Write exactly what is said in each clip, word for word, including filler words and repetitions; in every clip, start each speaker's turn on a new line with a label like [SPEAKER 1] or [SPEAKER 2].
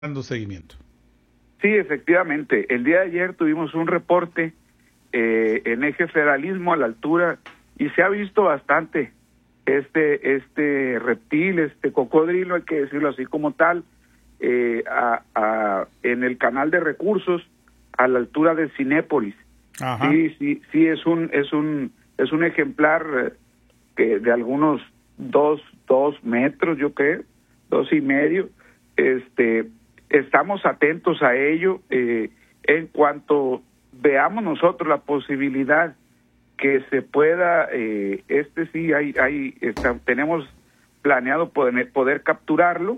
[SPEAKER 1] dando seguimiento.
[SPEAKER 2] Sí, efectivamente. El día de ayer tuvimos un reporte eh, en eje federalismo a la altura y se ha visto bastante este este reptil, este cocodrilo, hay que decirlo así como tal, eh, a, a, en el canal de recursos a la altura de Cinépolis. Ajá. Sí, sí, sí es un es un es un ejemplar eh, que de algunos dos dos metros, yo creo, dos y medio. Este Estamos atentos a ello. Eh, en cuanto veamos nosotros la posibilidad que se pueda, eh, este sí, hay, hay, está, tenemos planeado poder, poder capturarlo,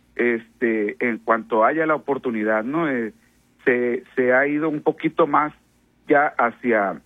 [SPEAKER 2] este, en cuanto haya la oportunidad, ¿no? Eh, se, se ha ido un poquito más ya hacia,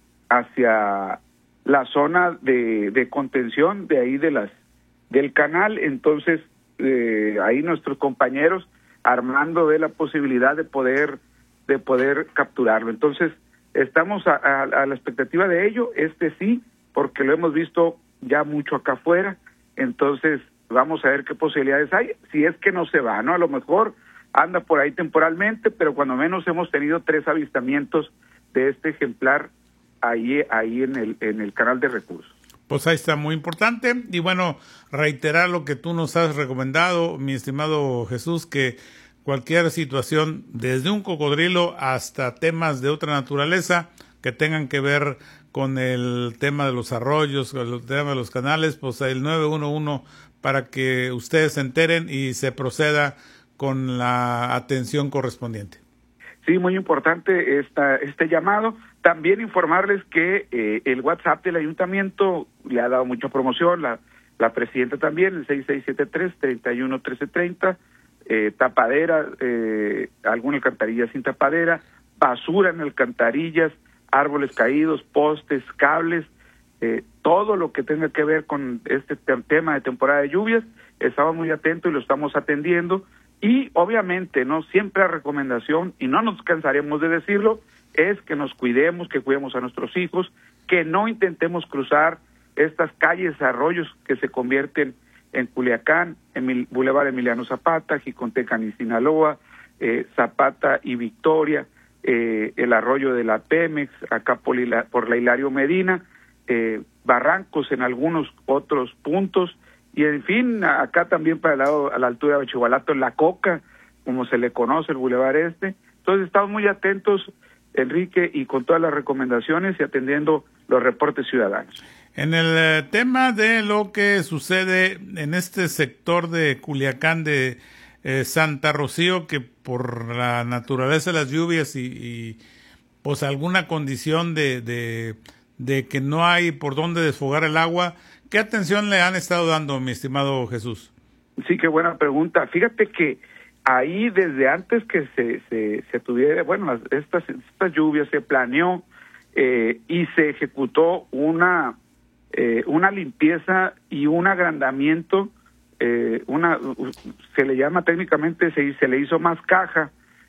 [SPEAKER 2] hacia la zona de, de contención de ahí de las, del canal, entonces eh, ahí nuestros compañeros armando de la posibilidad de poder de poder capturarlo. Entonces, estamos a, a, a la expectativa de ello, este sí, porque lo hemos visto ya mucho acá afuera, entonces vamos a ver qué posibilidades hay, si es que no se va, ¿no? A lo mejor anda por ahí temporalmente, pero cuando menos hemos tenido tres avistamientos de este ejemplar ahí ahí en el en el canal de recursos.
[SPEAKER 1] Pues ahí está, muy importante. Y bueno, reiterar lo que tú nos has recomendado, mi estimado Jesús, que cualquier situación, desde un cocodrilo hasta temas de otra naturaleza, que tengan que ver con el tema de los arroyos, con el tema de los canales, pues el nueve uno uno para que ustedes se enteren y se proceda con la atención correspondiente.
[SPEAKER 2] Sí, muy importante esta, este llamado. También informarles que eh, el WhatsApp del ayuntamiento le ha dado mucha promoción, la, la presidenta también, el seis seis siete tres, tres uno uno tres tres cero, eh, tapadera, eh, alguna alcantarilla sin tapadera, basura en alcantarillas, árboles caídos, postes, cables, eh, todo lo que tenga que ver con este tema de temporada de lluvias, estamos muy atentos y lo estamos atendiendo. Y obviamente, no siempre la recomendación, y no nos cansaremos de decirlo, es que nos cuidemos, que cuidemos a nuestros hijos, que no intentemos cruzar estas calles, arroyos que se convierten en Culiacán, en el Boulevard Emiliano Zapata, Jicontecán y Sinaloa, eh, Zapata y Victoria, eh, el arroyo de la Pemex, acá por, la, por la Hilario Medina, eh, barrancos en algunos otros puntos, y en fin, acá también para el lado, a la altura de Bachivalato, La Coca, como se le conoce, el bulevar este. Entonces estamos muy atentos, Enrique, y con todas las recomendaciones y atendiendo los reportes ciudadanos.
[SPEAKER 1] En el eh, tema de lo que sucede en este sector de Culiacán, de eh, Santa Rocío, que por la naturaleza de las lluvias y, y pues alguna condición de, de, de que no hay por dónde desfogar el agua, ¿qué atención le han estado dando, mi estimado Jesús?
[SPEAKER 2] Sí, qué buena pregunta. Fíjate que ahí desde antes que se se, se tuviera, bueno, las, estas, estas lluvias se planeó eh, y se ejecutó una eh, una limpieza y un agrandamiento, eh, una se le llama técnicamente, se, se le hizo más caja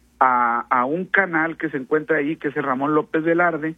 [SPEAKER 2] a, a un canal que se encuentra ahí, que es el Ramón López Velarde,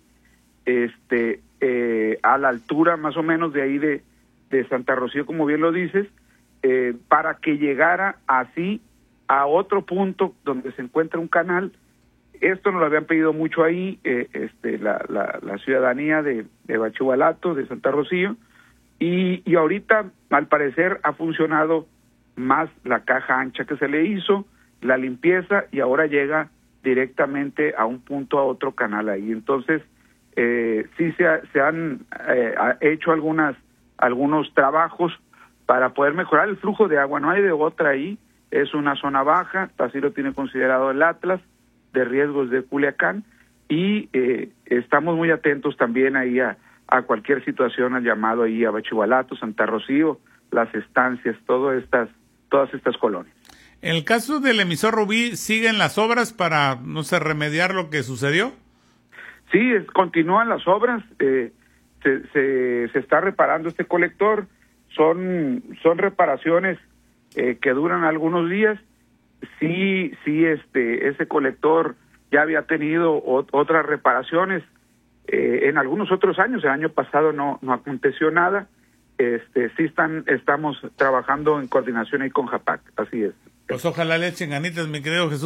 [SPEAKER 2] este, eh, a la altura más o menos de ahí de de Santa Rocío, como bien lo dices, eh, para que llegara así a otro punto donde se encuentra un canal. Esto nos lo habían pedido mucho ahí, eh, este, la, la, la ciudadanía de, de Bachivalato, de Santa Rocío, y, y ahorita, al parecer, ha funcionado más la caja ancha que se le hizo, la limpieza, y ahora llega directamente a un punto, a otro canal ahí. Entonces, eh, sí se, ha, se han eh, hecho algunas algunos trabajos para poder mejorar el flujo de agua, no hay de otra ahí, es una zona baja, así lo tiene considerado el Atlas de riesgos de Culiacán, y eh, estamos muy atentos también ahí a, a cualquier situación, al llamado ahí a Bachivalato, Santa Rocío, las estancias, todas estas, todas estas colonias.
[SPEAKER 1] En el caso del emisor Rubí, ¿siguen las obras para, no sé, remediar lo que sucedió?
[SPEAKER 2] Sí, es, continúan las obras, eh, Se, se, se está reparando este colector, son son reparaciones eh, que duran algunos días. Sí, sí, este ese colector ya había tenido o, otras reparaciones eh, en algunos otros años. El año pasado no no aconteció nada. Este sí están estamos trabajando en coordinación ahí con Japac, así es.
[SPEAKER 1] Pues ojalá le echen ganitas, mi querido Jesús.